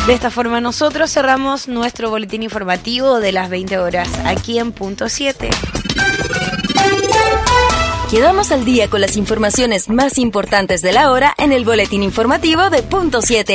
De esta forma nosotros cerramos nuestro boletín informativo de las 20 horas aquí en Punto 7. Quedamos al día con las informaciones más importantes de la hora en el boletín informativo de Punto 7.